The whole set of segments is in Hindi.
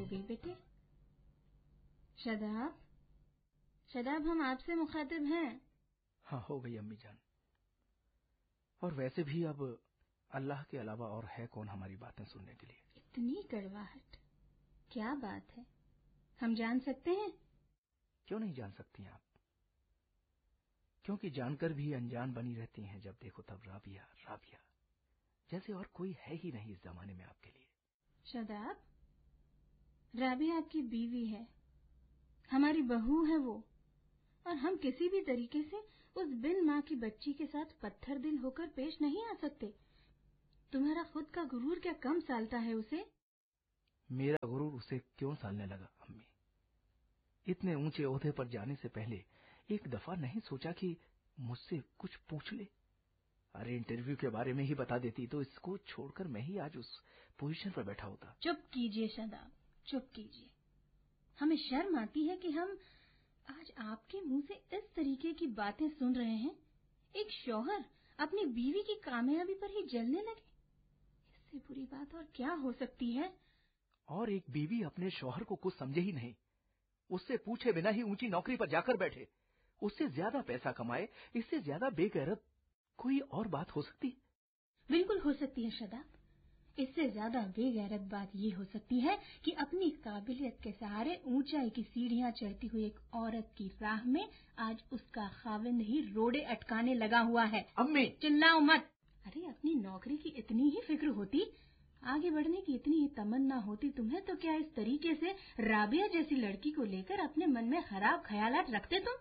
गई बेटे? शादाब, शादाब, हम आपसे मुखातिब हैं। हाँ, हो गई अम्मी जान। और वैसे भी अब अल्लाह के अलावा और है कौन हमारी बातें सुनने के लिए? इतनी कड़वाहट, क्या बात है? हम जान सकते हैं? क्यों नहीं जान सकती आप? क्योंकि जानकर भी अनजान बनी रहती हैं। जब देखो तब राबिया राबिया, जैसे और कोई है ही नहीं इस जमाने में आपके लिए। शादाब, राबिया आपकी बीवी है, हमारी बहू है वो, और हम किसी भी तरीके से उस बिन माँ की बच्ची के साथ पत्थर दिल होकर पेश नहीं आ सकते। तुम्हारा खुद का गुरूर क्या कम सालता है उसे? मेरा गुरूर उसे क्यों सालने लगा अम्मी? इतने ऊंचे ओहदे पर जाने से पहले एक दफा नहीं सोचा कि मुझसे कुछ पूछ ले? अरे इंटरव्यू के बारे में ही बता देती तो इसको छोड़कर मैं ही आज उस पोजीशन पर बैठा होता। चुप कीजिए शादाब, चुप कीजिए। हमें शर्म आती है कि हम आज आपके मुंह से इस तरीके की बातें सुन रहे हैं। एक शौहर अपनी बीवी की कामयाबी पर ही जलने लगे, इससे बुरी बात और क्या हो सकती है? और एक बीवी अपने शौहर को कुछ समझे ही नहीं, उससे पूछे बिना ही ऊंची नौकरी पर जाकर बैठे, उससे ज्यादा पैसा कमाए, इससे ज्यादा बेगैरत कोई और बात हो सकती? बिल्कुल हो सकती है शादाब। इससे ज्यादा बेगैरत बात ये हो सकती है कि अपनी काबिलियत के सहारे ऊंचाई की सीढ़ियां चढ़ती हुई एक औरत की राह में आज उसका खाविंद ही रोड़े अटकाने लगा हुआ है। अम्मी, चिल्लाओ मत। अरे अपनी नौकरी की इतनी ही फिक्र होती, आगे बढ़ने की इतनी ही तमन्ना होती तुम्हें, तो क्या इस तरीके से राबिया जैसी लड़की को लेकर अपने मन में खराब ख्यालात रखते तुम?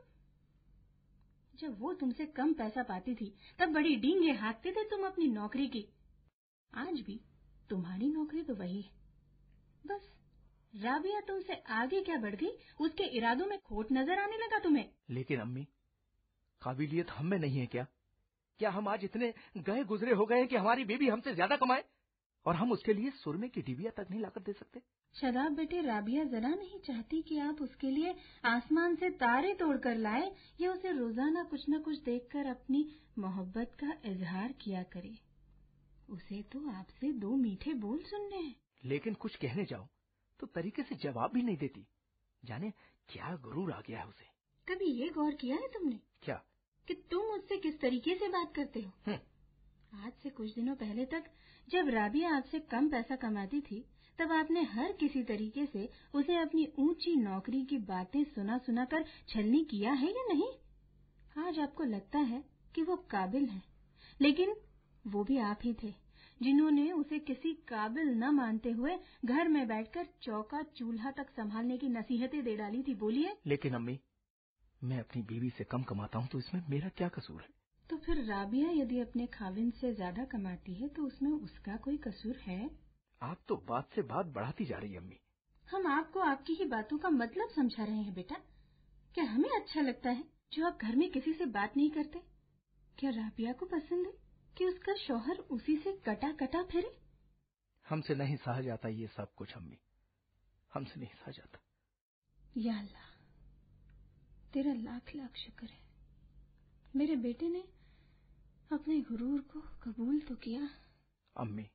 जब वो तुमसे कम पैसा पाती थी तब बड़ी डींगे हाँकते थे तुम अपनी नौकरी की। आज भी तुम्हारी नौकरी तो वही है, बस राबिया तुमसे आगे क्या बढ़ गई, उसके इरादों में खोट नजर आने लगा तुम्हें। लेकिन अम्मी, काबिलियत हम में नहीं है क्या? क्या हम आज इतने गए गुजरे हो गए कि हमारी बीवी हमसे ज्यादा कमाए और हम उसके लिए सुरमे की डिबिया तक नहीं लाकर दे सकते? शादाब बेटे, राबिया जरा नहीं चाहती कि आप उसके लिए आसमान से तारे तोड़कर लाए या उसे रोजाना कुछ न कुछ देखकर अपनी मोहब्बत का इजहार किया करे। उसे तो आपसे दो मीठे बोल सुनने हैं। लेकिन कुछ कहने जाओ तो तरीके से जवाब भी नहीं देती। जाने क्या गुरूर आ गया है उसे। कभी ये गौर किया है तुमने क्या कि तुम उससे किस तरीके से बात करते हो? आज से कुछ दिनों पहले तक जब राबिया आपसे कम पैसा कमाती थी, तब आपने हर किसी तरीके से उसे अपनी ऊंची नौकरी की बातें सुना सुना कर छलनी किया है या नहीं? आज आपको लगता है कि वो काबिल है, लेकिन वो भी आप ही थे जिन्होंने उसे किसी काबिल न मानते हुए घर में बैठकर चौका चूल्हा तक संभालने की नसीहतें दे डाली थी। बोलिए। लेकिन अम्मी, मैं अपनी बीवी से कम कमाता हूँ तो इसमें मेरा क्या कसूर है? तो फिर राबिया यदि अपने खाविंद से ज्यादा कमाती है तो उसमें उसका कोई कसूर है? आप तो बात से बात बढ़ाती जा रही है अम्मी। हम आपको आपकी ही बातों का मतलब समझा रहे हैं बेटा। क्या हमें अच्छा लगता है जो आप घर में किसी से बात नहीं करते? क्या राबिया को पसंद है कि उसका शौहर उसी से कटा कटा फिरे? हमसे नहीं सहा जाता ये सब कुछ अम्मी, हमसे नहीं सहा जाता। या अल्लाह, तेरा लाख लाख शुक्र है, मेरे बेटे ने अपने गुरूर को कबूल तो किया। अम्मी,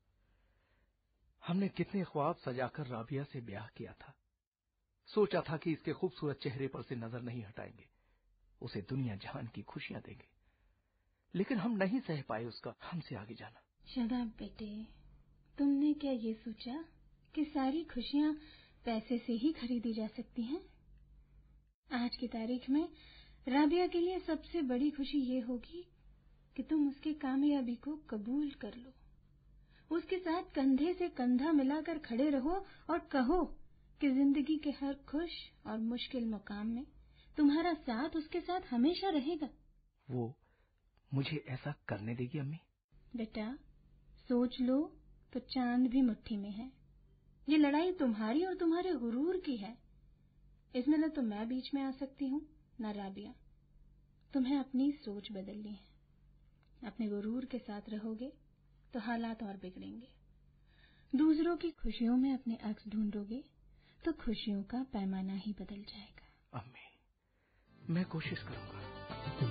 हमने कितने ख्वाब सजाकर राबिया से ब्याह किया था। सोचा था कि इसके खूबसूरत चेहरे पर से नजर नहीं हटाएंगे, उसे दुनिया जहान की खुशियां देंगे, लेकिन हम नहीं सह पाए उसका हमसे आगे जाना। शादाब बेटे, तुमने क्या ये सोचा कि सारी खुशियां पैसे से ही खरीदी जा सकती हैं? आज की तारीख में राबिया के लिए सबसे बड़ी खुशी ये होगी कि तुम उसकी कामयाबी को कबूल कर लो, उसके साथ कंधे से कंधा मिलाकर खड़े रहो और कहो कि जिंदगी के हर खुश और मुश्किल मुकाम में तुम्हारा साथ उसके साथ हमेशा रहेगा। वो मुझे ऐसा करने देगी अम्मी? बेटा, सोच लो तो चांद भी मुट्ठी में है। ये लड़ाई तुम्हारी और तुम्हारे गुरूर की है। इसमें न तो मैं बीच में आ सकती हूँ न राबिया। तुम्हें अपनी सोच बदलनी है। अपने गुरूर के साथ रहोगे तो हालात और बिगड़ेंगे। दूसरों की खुशियों में अपने अक्स ढूंढोगे तो खुशियों का पैमाना ही बदल जाएगा। अम्मी, मैं कोशिश करूंगा।